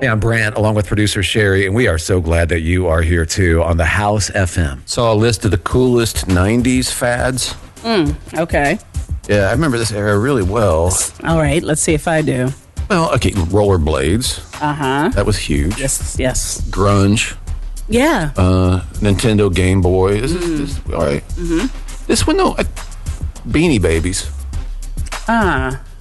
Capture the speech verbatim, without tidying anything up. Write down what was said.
Hey, I'm Brant, along with producer Sherry, and we are so glad that you are here, too, on the House F M. Saw a list of the coolest nineties fads. Mm, okay. Yeah, I remember this era really well. All right, let's see if I do. Well, okay, rollerblades. Uh-huh. That was huge. Yes, yes. Grunge. Yeah. Uh, Nintendo Game Boy. This is, this, all right. Mm-hmm. This one, though, I, Beanie Babies. Ah.